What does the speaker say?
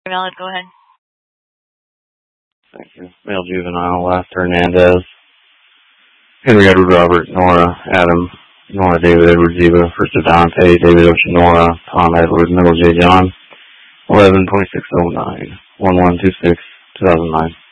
valid. Go ahead. Thank you. Male juvenile, Last Hernandez. Henry Edward Robert, Nora, Adam, Nora David Edward Ziva, First Dante, David Oceanora, Tom Edward, Middle J. John, 11/26/09, 11/26/2009.